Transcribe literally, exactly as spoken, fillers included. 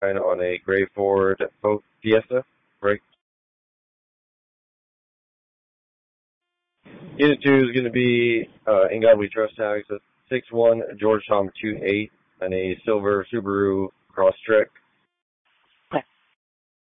kind of on a gray Ford Fiesta, right? Unit two is going to be uh, in God We Trust tags at six one George Tom two eight and a silver Subaru Crosstrek